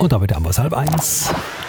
Und damit haben wir es 12:30.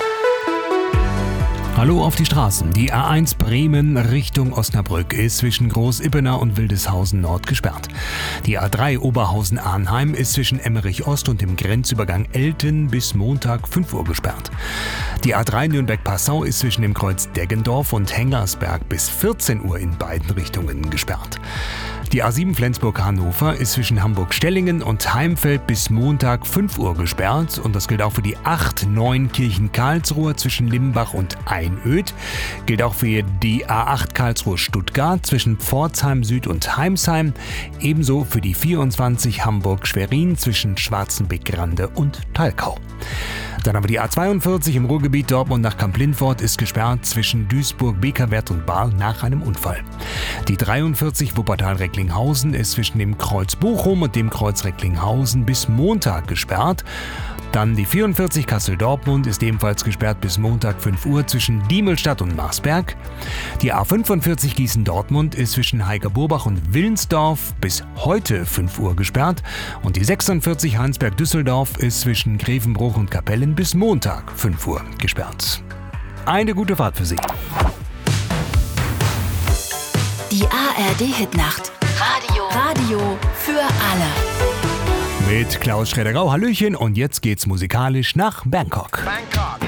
Hallo auf die Straßen. Die A1 Bremen Richtung Osnabrück ist zwischen Groß-Ippenau und Wildeshausen Nord gesperrt. Die A3 Oberhausen-Arnheim ist zwischen Emmerich Ost und dem Grenzübergang Elten bis Montag 5 Uhr gesperrt. Die A3 Nürnberg-Passau ist zwischen dem Kreuz Deggendorf und Hengersberg bis 14 Uhr in beiden Richtungen gesperrt. Die A7 Flensburg-Hannover ist zwischen Hamburg-Stellingen und Heimfeld bis Montag 5 Uhr gesperrt. Und das gilt auch für die 8 Neunkirchen-Karlsruhe zwischen Limbach und Einöd. Gilt auch für die A8 Karlsruhe-Stuttgart zwischen Pforzheim Süd und Heimsheim. Ebenso für die 24 Hamburg-Schwerin zwischen Schwarzenbeck-Grande und Thalkau. Dann haben wir die A42 im Ruhrgebiet Dortmund nach Kamp-Lintfort ist gesperrt zwischen Duisburg, Bekerwert und Baal nach einem Unfall. Die 43 Wuppertal-Recklinghausen ist zwischen dem Kreuz Bochum und dem Kreuz Recklinghausen bis Montag gesperrt. Dann die 44 Kassel-Dortmund ist ebenfalls gesperrt bis Montag 5 Uhr zwischen Diemelstadt und Marsberg. Die A45 Gießen-Dortmund ist zwischen Heiger-Burbach und Willensdorf bis heute 5 Uhr gesperrt. Und die 46 Heinsberg-Düsseldorf ist zwischen Grevenbruch und Kapellen bis Montag 5 Uhr gesperrt. Eine gute Fahrt für Sie. Die ARD-Hitnacht. Radio für alle. Mit Klaus Schroeder-Rau, Hallöchen, und jetzt geht's musikalisch nach Bangkok.